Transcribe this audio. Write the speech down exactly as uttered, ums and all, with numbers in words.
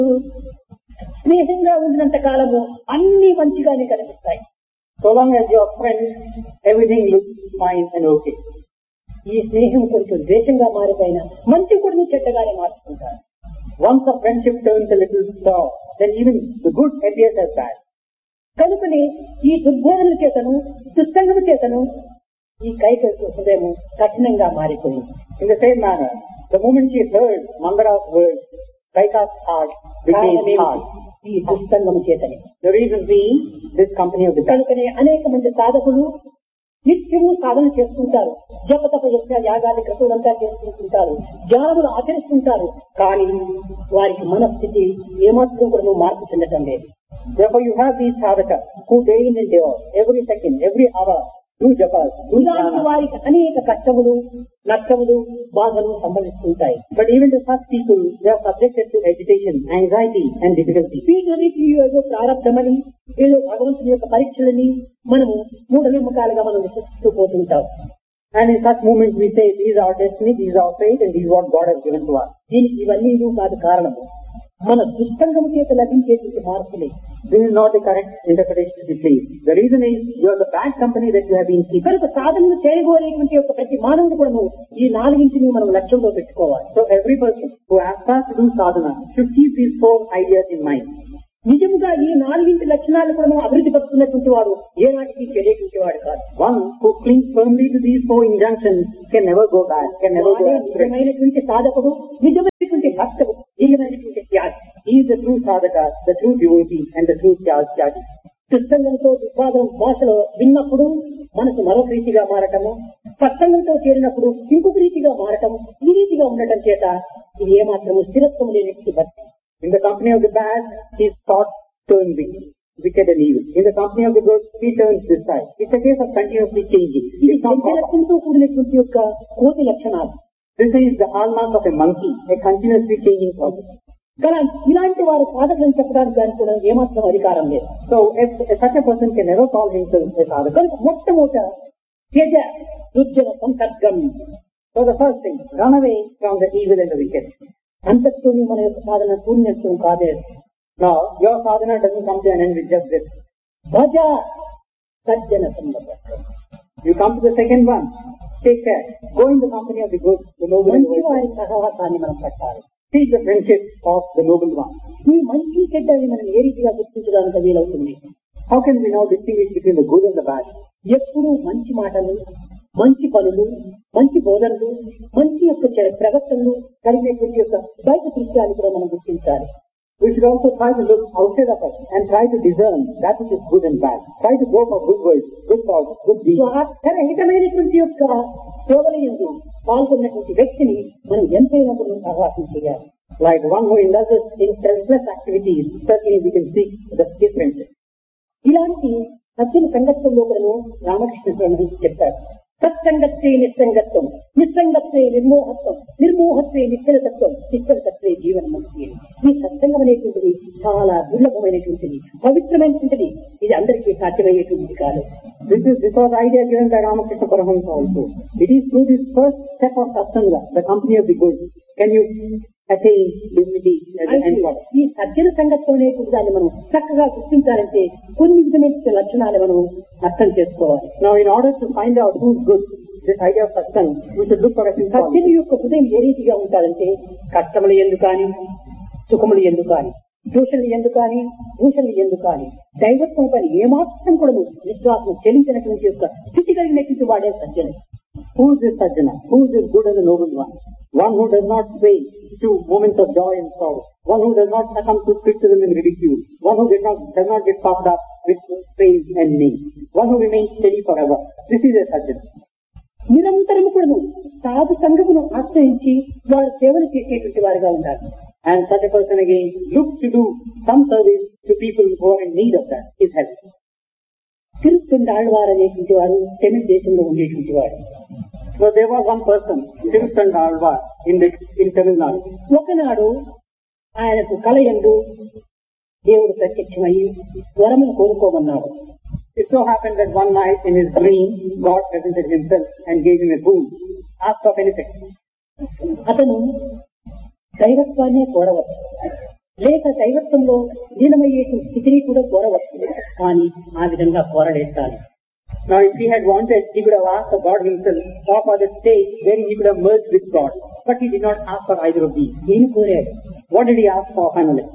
స్నేహంగా ఉన్నంత కాలము అన్ని మంచిగానే కనిపిస్తాయి. So long as you are friends, everything looks fine and okay. ఈ స్నేహం కొంచెం ద్వేషంగా మారిపోయినా మంచి కూడా చెడ్డగానే మార్చుకుంటారు. Once a friendship turns a little sour, then even the good appears as bad. కనుకనే ఈ దుర్బోధన చేతను దుస్సంగం చేతను ఈ కైకేయి హృదయం కఠినంగా మారిపోయింది. In the same manner, the moment she heard Mandara's words, Kaika's heart became hard. ఈ దుస్సంగం చేతని. The reason being this company of the devil. కనుకనే అనేక మంది సాధకులు నిత్యము సాధన చేసుకుంటారు, జపతప యజ్ఞ యాగాది క్రతువులంతా చేసుకుంటుంటారు, జ్ఞానములు ఆచరిస్తుంటారు. కానీ వారికి మనస్థితి ఏమాత్రం కూడా మార్పు చెందటం లేదు. Therefore you have these sadhakas who day in and day out, every second, every hour, do japas, do ఇలాంటి jnana. వారికి అనేక కష్టములు నష్టములు బాధలు సంభవిస్తుంటాయి. But even to such people, they are subjected to agitation, anxiety and difficulty. వీటన్నిటి ఏదో ప్రారంభమని ఏదో భగవంతుని యొక్క పరీక్షలని మనము మూఢనమ్మకాలుగా మనం విశ్వసిస్తూ పోతుంటాం. And in such moments we say, these are our destiny, these are our fate, and these are what God has given to us. దీనికి ఇవన్నీ కాదు కారణము, మన దుష్టంగము చేత లభించేటువంటి మార్పులే. This is not the correct interpretation to be pleased. The reason is, you are the bad company that you have been keeping. కనుక సాధనలు చేయగోరేటువంటి యొక్క ప్రతి మానవుడు కూడా ఈ నాలుగింటిని మనం లక్ష్యంలో పెట్టుకోవాలి. So every person who aspires to do sadhana should keep these four ideas in mind. నిజముగా ఈ నాలుగింటి లక్షణాలు కూడా అభివృద్ధి పరుచుకున్నటువంటి వాడు ఏనాటికి చెడేటువంటి వాడు కాదు. One who clings firmly to these four injunctions can never go back, can never go astray. నిజమైనటువంటి సాధకుడు, నిజమైనటువంటి భక్తుడు, నిజమైనటువంటి త్యాగి. He is the true sadhaka, the true devotee, and the true tyagi. దుస్సంగంతో దుర్వాదం భాషలో విన్నప్పుడు మనసు మరొక రీతిగా మారటము, సత్సంగంతో చేరినప్పుడు ఇంకొక రీతిగా మారటం, ఈ రీతిగా ఉండటం చేత ఇది ఏమాత్రము స్థిరత్వం లేనటువంటి భక్తి. In the company of the bad, his thoughts turn wicked, wicked and evil. In the company of the good, he turns this side. It's a case of continuously changing. ఇది లక్ష్యంతో కూడినటువంటి యొక్క కోటి లక్షణాలు. This is the hallmark of a monkey, a continuously changing process. కానీ ఇలాంటి వారు సాధకులను చెప్పడానికి దానికి కూడా ఏమాత్రం అధికారం లేదు. So, if, if such a person can never call himself a sadhaka. కనుక మొట్టమొదట త్యజ దుర్జన సంసర్గం. So the first thing, run away from the evil and the wicked. అంతస్తోని మన యొక్క సాధన పూర్ణత్వం కాదే. Now, your sadhana doesn't come to an end with just this. భజ సజ్జన సంసర్గం. You come to the second one. Take care. Go in the company of the good, the noble and the మంచి wise. వారి సహవాసాన్ని మనం పట్టాలి. Seek the friendship of the noble one. ఈ మంచి చెడ్డని మనం ఏ రీతిగా గుర్తించడానికి వీలవుతుంది? How can we now distinguish between the good and the bad? ఎప్పుడూ మంచి మాటలు, మంచి పనులు, మంచి బోధనలు, మంచి యొక్క చ- ప్రవర్తనలు కలిగినటువంటి యొక్క బయట దృశ్యాన్ని కూడా మనం గుర్తించాలి. We should also try to look outside of us and try to discern that which is good and bad. Try to go for good words, good thoughts, good deeds. స్వార్థరహితమైనటువంటి యొక్క సేవలయందు పాల్గొన్నటువంటి వ్యక్తిని మనం ఎంతైనా కూడా సహవాసం చేయాలి. Like one who indulges in selfless activities, certainly we can seek the difference. ఇలాంటి సత్యం సంగత్వంలో కూడా రామకృష్ణ స్వామి గురించి చెప్పారు. సత్సంగత్వే నిస్సంగత్వం, నిస్సంగత్వే నిర్మోహత్వం, నిర్మోహత్వే నిశ్చలతత్వం, నిశ్చలతత్వే జీవన్ముక్తి. ఈ సత్సంగం అనేటువంటిది చాలా దుర్లభమైనటువంటిది, పవిత్రమైనటువంటిది. ఇది అందరికీ సాధ్యమయ్యేటువంటిది కాదు. This is this was idea given by Ramakrishna Paramahamsa also. It is through this first step of satsanga, the company of the good, can you attain dignity at the end product. ఈ సజ్జన సంగత్వం అనేటువంటి దాన్ని మనం చక్కగా గుర్తించాలంటే కొన్ని విధమైన లక్షణాలు మనం అర్థం చేసుకోవాలి. Now, in order to find out who's good, this idea of satsanga, we should look for a few qualities. సత్యుని యొక్క హృదయం ఏ రీతిగా ఉంటారంటే కష్టములు ఎందుకు కానీ, సుఖములు ఎందుకు కానీ, దోషులు ఎందుకు కానీ, దూషణలు ఎందుకు కానీ, దైవత్వం పని ఏమాత్రం కూడా విశ్వాసం చెల్లించినటువంటి యొక్క స్థితి కలిగినటువంటి వాడే సజ్జన. Who is this sajjana? Who is this good and the noble one? One who does not sway to moments of joy and sorrow. One who does not succumb to criticism and ridicule. One who does not, does not get puffed up with praise and name. One who remains steady forever. This is a sajjana. నిరంతరము కూడా సాధు సంఘమును ఆశ్రయించి వారు సేవలు చేసేటువంటి వారిగా ఉండాలి. And such a person again looks to do some service to people who are in need of that, his help. తిరుత్తుండాళ్వారు అనేటువంటి వారు తమిళ దేశంలో ఉండేటువంటి వాడు. So there was one person, Tiruthandalvar, in the in Tamil Nadu. ఒకనాడు ఆయనకు కలయందు దేవుడు ప్రత్యక్షమయ్యి వరమును కోరుకోమన్నాడు. It so happened that one night in his dream, God presented himself and gave him a boon, asked of anything. అతను దైవత్వాన్ని కోరవచ్చు. లేక దైవత్వంలో లీనమయ్యేటువంటి స్థితిని కూడా కోరవచ్చు. కానీ ఆ విధంగా కోరలేస్తాను. Now if he had wanted, he could have asked for God himself or for the state wherein he could have merged with God. But he did not ask for either of these. ఏమి కోరాడు? What did he ask for finally?